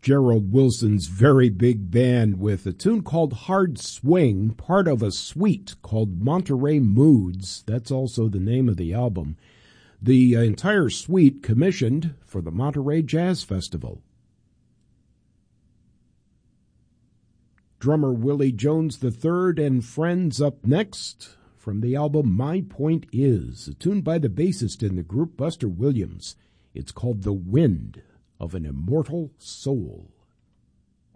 Gerald Wilson's very big band with a tune called Hard Swing, part of a suite called Monterey Moods. That's also the name of the album. The entire suite commissioned for the Monterey Jazz Festival. Drummer Willie Jones III and Friends up next from the album My Point Is, a tune by the bassist in the group, Buster Williams. It's called The Wind of an Immortal Soul.